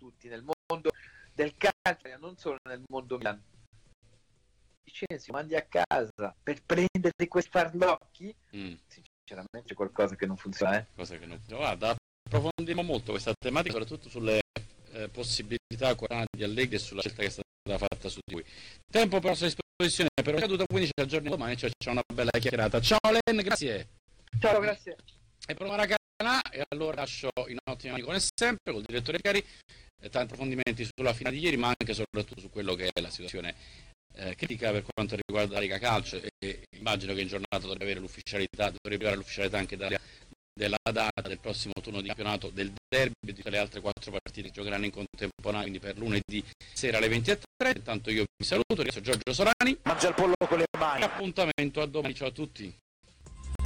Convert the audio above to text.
tutti nel mondo del calcio, non solo nel mondo Milan. Licenzi, mandi a casa per prenderti quei farlocchi? Sinceramente c'è qualcosa che non funziona. Cosa che non funziona. Guarda, approfondiremo molto questa tematica, soprattutto sulle possibilità di Allegri e sulla scelta che è stata fatta su di lui. Tempo per la sua disposizione per la caduta, quindi ci aggiorniamo domani, cioè c'è una bella chiacchierata. Ciao Len, grazie. Ciao, grazie. E per Maracanã, e allora lascio in ottime mani come sempre col direttore Cari, tanti approfondimenti sulla finale di ieri, ma anche soprattutto su quello che è la situazione critica per quanto riguarda la Lega Calcio, e immagino che in giornata dovrebbe avere l'ufficialità anche della data del prossimo turno di campionato, del derby e di tutte le altre 4 partite che giocheranno in contemporanea, quindi per lunedì sera alle 23. Intanto io vi saluto, ringrazio Giorgio Sorani, mangia il pollo con le mani. appuntamento a domani, ciao a tutti.